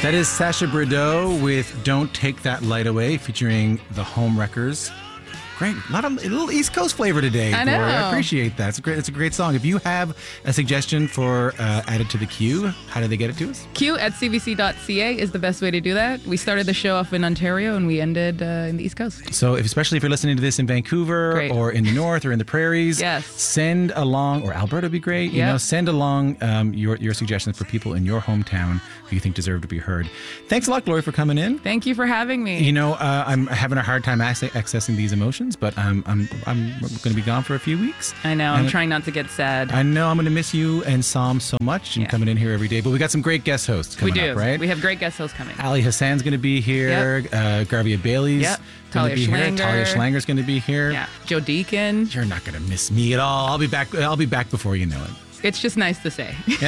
That is Sasha Bordeaux with Don't Take That Light Away, featuring the Homewreckers. Great. A little East Coast flavor today. I know. Gloria. I appreciate that. It's a great song. If you have a suggestion for added to the queue, how do they get it to us? Q@cbc.ca is the best way to do that. We started the show off in Ontario and we ended in the East Coast. So especially if you're listening to this in Vancouver or in the North or in the prairies, send along, or Alberta would be great, send along your suggestions for people in your hometown who you think deserve to be heard. Thanks a lot, Gloria, for coming in. Thank you for having me. You know, I'm having a hard time accessing these emotions, but I'm going to be gone for a few weeks. I know. I'm trying not to get sad. I know. I'm going to miss you and Sam so much and coming in here every day. But we got some great guest hosts coming up, right? We have great guest hosts coming. Ali Hassan's going to be here. Garvia Bailey's going to be here. Talia Schlanger's going to be here. Yeah. Joe Deacon. You're not going to miss me at all. I'll be back before you know it. It's just nice to say. Yeah.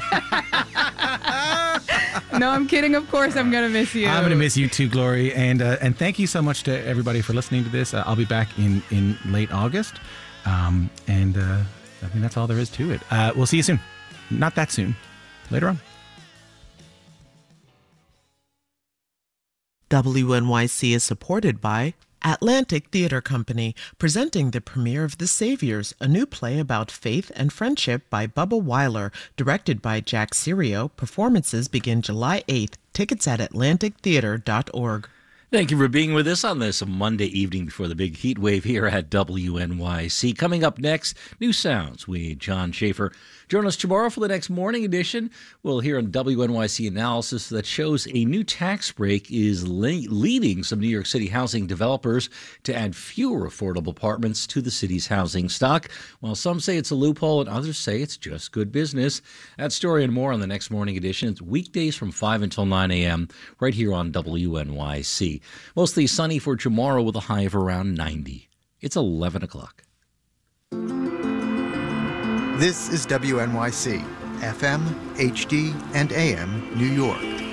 No, I'm kidding. Of course, I'm going to miss you. I'm going to miss you too, Glory. And thank you so much to everybody for listening to this. I'll be back in late August. I think that's all there is to it. We'll see you soon. Not that soon. Later on. WNYC is supported by Atlantic Theatre Company, presenting the premiere of The Saviors, a new play about faith and friendship by Bubba Weiler, directed by Jack Serio. Performances begin July 8th. Tickets at atlantictheatre.org. Thank you for being with us on this Monday evening before the big heat wave here at WNYC. Coming up next, New Sounds with John Schaefer. Join us tomorrow for the next morning edition. We'll hear a WNYC analysis that shows a new tax break is leading some New York City housing developers to add fewer affordable apartments to the city's housing stock. While some say it's a loophole and others say it's just good business. That story and more on the next morning edition. It's weekdays from 5 until 9 a.m. right here on WNYC. Mostly sunny for tomorrow with a high of around 90. It's 11 o'clock. This is WNYC, FM, HD, and AM, New York.